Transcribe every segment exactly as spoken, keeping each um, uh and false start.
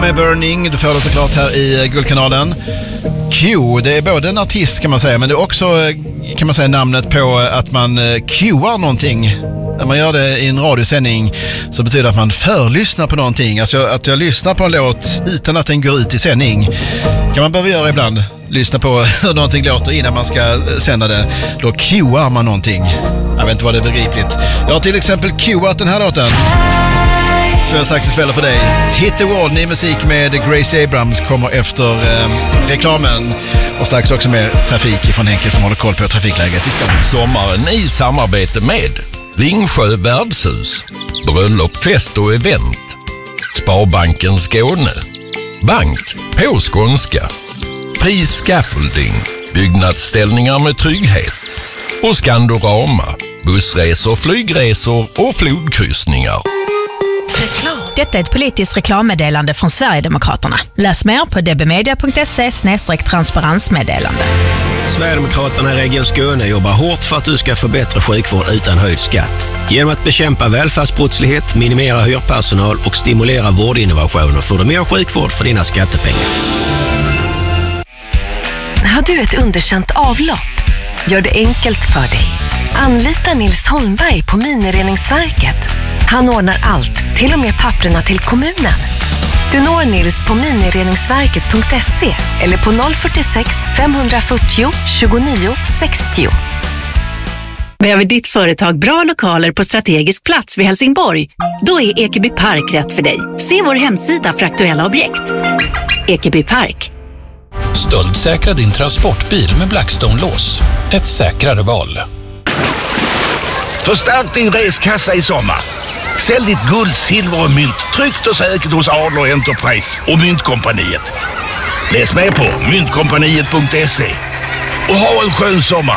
med Burning. Du får det såklart här i Guldkanalen. Q, det är både en artist kan man säga, men det är också kan man säga namnet på att man cuear någonting. När man gör det i en radiosändning så betyder det att man förlyssnar på någonting. Alltså att jag lyssnar på en låt utan att den går ut i sändning. Kan man behöva göra ibland. Lyssna på hur någonting låter innan man ska sända det. Då cuear man någonting. Jag vet inte vad det är begripligt. Jag har till exempel cueat den här låten. Så jag strax spelar för dig. Hit the Wall, ny musik med Grace Abrams kommer efter eh, reklamen. Och strax också med trafik från Henke som håller koll på trafikläget i Skåne. Sommaren i samarbete med Ringsjö värdshus, bröllop, fest och event, Sparbanken Skåne, bank på skånska, fri scaffolding, byggnadsställningar med trygghet och Skandorama, bussresor, flygresor och flodkryssningar. Detta är ett politiskt reklammeddelande från Sverigedemokraterna. Läs mer på dbmedia.se snedstreck transparensmeddelande. Sverigedemokraterna i Region Skåne jobbar hårt för att du ska få bättre sjukvård utan höjd skatt. Genom att bekämpa välfärdsbrottslighet, minimera hyrpersonal och stimulera vårdinnovationer får du mer sjukvård för dina skattepengar. Har du ett underkänt avlopp? Gör det enkelt för dig. Anlita Nils Holmberg på Minireningsverket. Han ordnar allt, till och med papperna till kommunen. Du når Nils på minireningsverket punkt se eller på noll fyrtiosex femhundrafyrtio tjugonio sextio. Behöver ditt företag bra lokaler på strategisk plats vid Helsingborg? Då är Ekeby Park rätt för dig. Se vår hemsida för aktuella objekt. Ekeby Park. Stöldsäkra din transportbil med Blackstone-lås. Ett säkrare val. Förstärk din reskassa i sommar. Sälj ditt guld, silver och mynt tryggt och säkert hos Adler Enterprise och Myntkompaniet. Läs med på myntkompaniet punkt se och ha en skön sommar.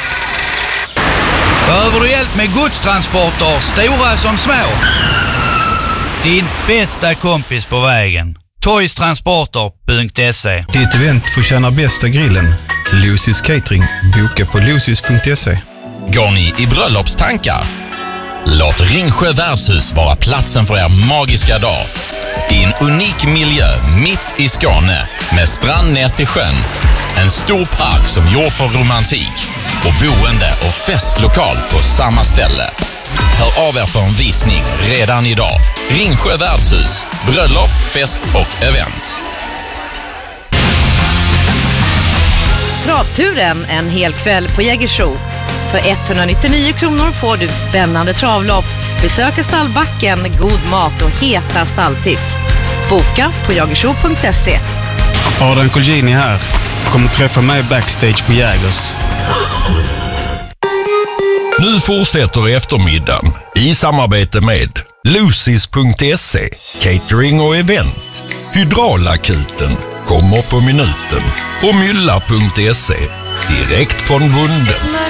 Behöver du hjälp med godstransporter, stora som små? Din bästa kompis på vägen. toystransporter punkt se. Ditt event får tjäna bästa grillen. Lucy's Catering. Boka på lucys punkt se. Går ni i bröllopstankar? Låt Ringsjö värdshus vara platsen för er magiska dag. I en unik miljö mitt i Skåne med strand ner till sjön. En stor park som gjord för romantik och boende och festlokal på samma ställe. Hör av er för en visning redan idag. Ringsjö värdshus, bröllop, fest och event. Travturen en hel kväll på Jägersro. För etthundranittionio kronor får du spännande travlopp, besöka stallbacken, god mat och heta stalltips. Boka på jagersro punkt se. Adrian Colgjini här. Kommer träffa mig backstage på Jägers. Nu fortsätter eftermiddagen i samarbete med lucys punkt se, catering och event. Hydraulakuten kommer på minuten och mylla punkt se, direkt från bonden.